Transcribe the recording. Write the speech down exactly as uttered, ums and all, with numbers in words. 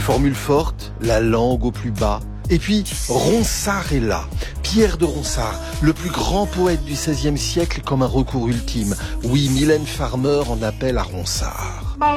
formules fortes, la langue au plus bas. Et puis, Ronsard est là. Pierre de Ronsard, le plus grand poète du seizième siècle comme un recours ultime. Oui, Mylène Farmer en appelle à Ronsard.